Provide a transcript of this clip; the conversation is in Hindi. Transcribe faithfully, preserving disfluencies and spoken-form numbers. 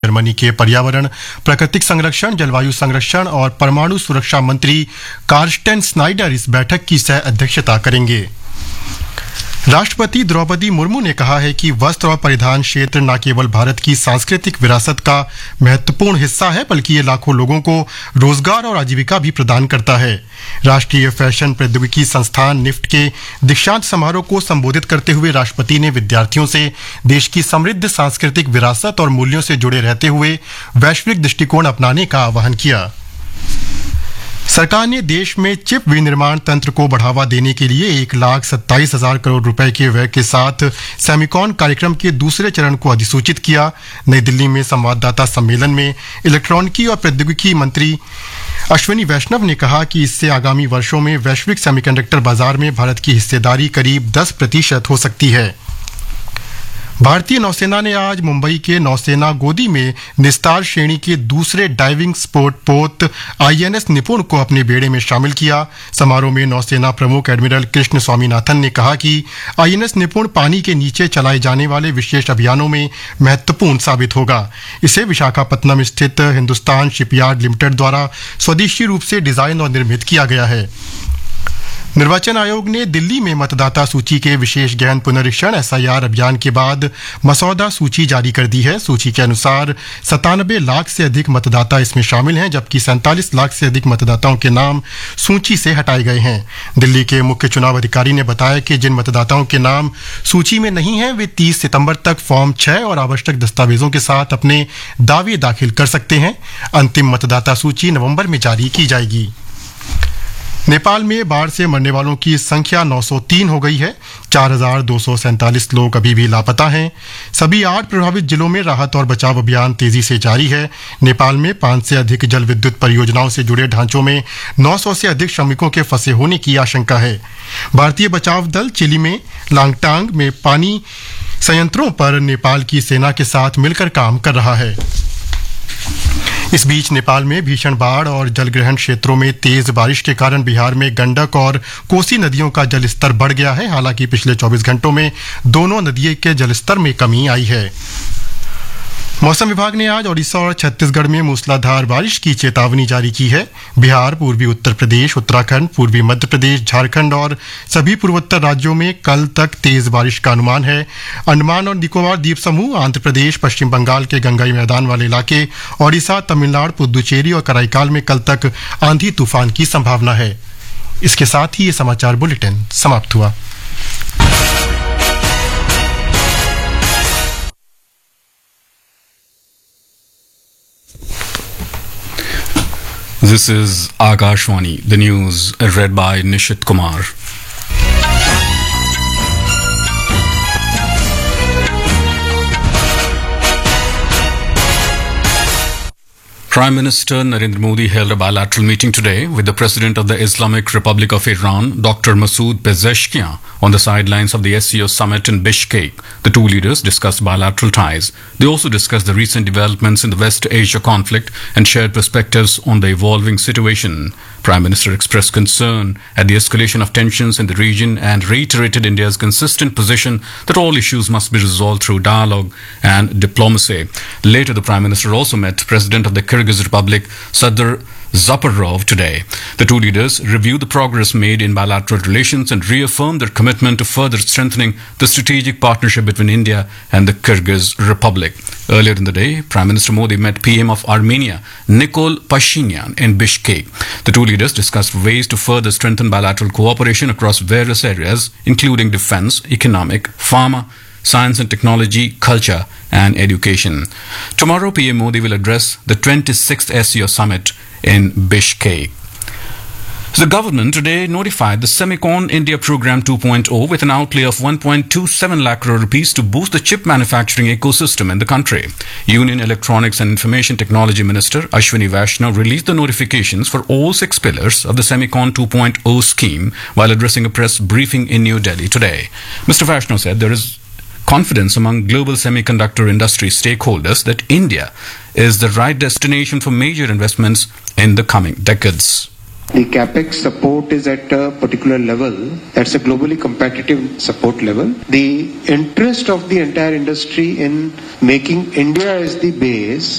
जर्मनी के पर्यावरण, प्राकृतिक संरक्षण, जलवायु संरक्षण और परमाणु सुरक्षा मंत्री कार्स्टेन स्नाइडर इस बैठक की सह अध्यक्षता करेंगे। राष्ट्रपति द्रौपदी मुर्मू ने कहा है कि वस्त्र और परिधान क्षेत्र न केवल भारत की सांस्कृतिक विरासत का महत्वपूर्ण हिस्सा है, बल्कि ये लाखों लोगों को रोजगार और आजीविका भी प्रदान करता है। राष्ट्रीय फैशन प्रौद्योगिकी संस्थान निफ्ट के दीक्षांत समारोह को संबोधित करते हुए राष्ट्रपति ने विद्यार्थियों से देश की समृद्ध सांस्कृतिक विरासत और मूल्यों से जुड़े रहते हुए वैश्विक दृष्टिकोण अपनाने का आह्वान किया। सरकार ने देश में चिप विनिर्माण तंत्र को बढ़ावा देने के लिए एक लाख सत्ताईस हजार करोड़ रुपए के व्यय के साथ सेमिकॉन कार्यक्रम के दूसरे चरण को अधिसूचित किया। नई दिल्ली में संवाददाता सम्मेलन में इलेक्ट्रॉनिकी और प्रौद्योगिकी मंत्री अश्विनी वैष्णव ने कहा कि इससे आगामी वर्षों में वैश्विक सेमीकंडक्टर बाजार में भारत की हिस्सेदारी करीब दस प्रतिशत हो सकती है। भारतीय नौसेना ने आज मुंबई के नौसेना गोदी में निस्तार श्रेणी के दूसरे डाइविंग स्पोर्ट पोत आईएनएस निपुण को अपने बेड़े में शामिल किया। समारोह में नौसेना प्रमुख एडमिरल कृष्ण स्वामीनाथन ने कहा कि आईएनएस निपुण पानी के नीचे चलाए जाने वाले विशेष अभियानों में महत्वपूर्ण साबित होगा। इसे विशाखापत्तनम स्थित हिंदुस्तान शिपयार्ड लिमिटेड द्वारा स्वदेशी रूप से डिजाइन और निर्मित किया गया है। निर्वाचन आयोग ने दिल्ली में मतदाता सूची के विशेष गहन पुनरीक्षण एसआईआर अभियान के बाद मसौदा सूची जारी कर दी है। सूची के अनुसार सतानबे लाख से अधिक मतदाता इसमें शामिल हैं, जबकि सैंतालीस लाख से अधिक मतदाताओं के नाम सूची से हटाए गए हैं। दिल्ली के मुख्य चुनाव अधिकारी ने बताया कि जिन मतदाताओं के नाम सूची में नहीं हैं, वे तीस सितंबर तक फॉर्म छह और आवश्यक दस्तावेजों के साथ अपने दावे दाखिल कर सकते हैं। अंतिम मतदाता सूची नवंबर में जारी की जाएगी। नेपाल में बाढ़ से मरने वालों की संख्या नौ सौ तीन हो गई है। चार हजार दो सौ सैंतालीस लोग अभी भी लापता हैं। सभी आठ प्रभावित जिलों में राहत और बचाव अभियान तेजी से जारी है। नेपाल में पांच से अधिक जल विद्युत परियोजनाओं से जुड़े ढांचों में नौ सौ से अधिक श्रमिकों के फंसे होने की आशंका है। भारतीय बचाव दल चिली में लांगटांग में पानी संयंत्रों पर नेपाल की सेना के साथ मिलकर काम कर रहा है। इस बीच नेपाल में भीषण बाढ़ और जलग्रहण क्षेत्रों में तेज बारिश के कारण बिहार में गंडक और कोसी नदियों का जलस्तर बढ़ गया है। हालांकि पिछले चौबीस घंटों में दोनों नदियों के जलस्तर में कमी आई है। मौसम विभाग ने आज ओडिशा और छत्तीसगढ़ में मूसलाधार बारिश की चेतावनी जारी की है। बिहार, पूर्वी उत्तर प्रदेश, उत्तराखंड, पूर्वी मध्य प्रदेश, झारखंड और सभी पूर्वोत्तर राज्यों में कल तक तेज बारिश का अनुमान है। अंडमान और निकोबार द्वीप समूह, आंध्र प्रदेश, पश्चिम बंगाल के गंगाई मैदान वाले इलाके, ओडिशा, तमिलनाडु, पुदुचेरी और कराईकाल में कल तक आंधी तूफान की संभावना है। इसके साथ ही ये समाचार बुलेटिन समाप्त हुआ। This is Akashwani, the news read by Nishit Kumar. Prime Minister Narendra Modi held a bilateral meeting today with the President of the Islamic Republic of Iran, Doctor Masoud Pezeshkian, on the sidelines of the S C O summit in Bishkek. The two leaders discussed bilateral ties. They also discussed the recent developments in the West Asia conflict and shared perspectives on the evolving situation. Prime Minister expressed concern at the escalation of tensions in the region and reiterated India's consistent position that all issues must be resolved through dialogue and diplomacy. Later, the Prime Minister also met President of the Kyrgyz Republic, Sadr Zaparov, today. The two leaders reviewed the progress made in bilateral relations and reaffirmed their commitment to further strengthening the strategic partnership between India and the Kyrgyz Republic. Earlier in the day, Prime Minister Modi met P M of Armenia, Nikol Pashinyan, in Bishkek. The two leaders discussed ways to further strengthen bilateral cooperation across various areas, including defense, economic, pharma, science and technology, culture and education. Tomorrow, P M Modi will address the twenty-sixth S C O summit in Bishkek. The government today notified the Semicon India Program two point oh with an outlay of one point two seven lakh crore rupees to boost the chip manufacturing ecosystem in the country. Union Electronics and Information Technology Minister Ashwini Vaishnav released the notifications for all six pillars of the Semicon two point oh scheme while addressing a press briefing in New Delhi today. Mister Vaishnav said there is confidence among global semiconductor industry stakeholders that India is the right destination for major investments in the coming decades. The capex support is at a particular level. That's a globally competitive support level. The interest of the entire industry in making India as the base